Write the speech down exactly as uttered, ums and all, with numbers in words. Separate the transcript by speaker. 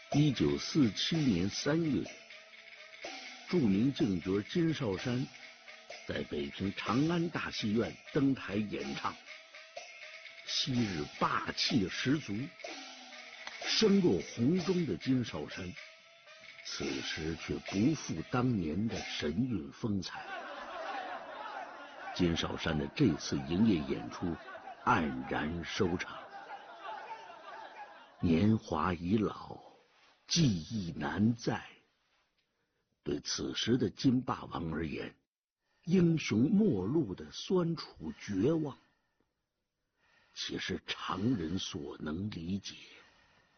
Speaker 1: 一九四七年三月，著名京角金少山在北平长安大戏院登台演唱。昔日霸气十足、声若洪钟的金少山，此时却不复当年的神韵风采。金少山的这次营业演出黯然收场。年华已老，记忆难再。对此时的金霸王而言，英雄末路的酸楚绝望，岂是常人所能理解？